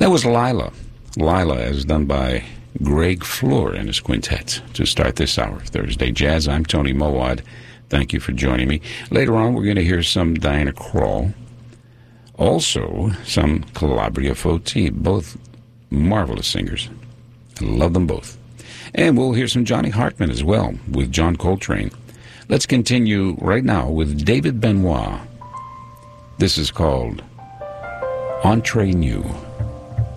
That was Lila. Lila, as done by Greg Floor and his quintet to start this hour, Thursday Jazz. I'm Tony Mowad. Thank you for joining me. Later on, we're going to hear some Diana Krall. Also, some Calabria Foti, both marvelous singers. I love them both. And we'll hear some Johnny Hartman as well with John Coltrane. Let's continue right now with David Benoit. This is called Entre Nous.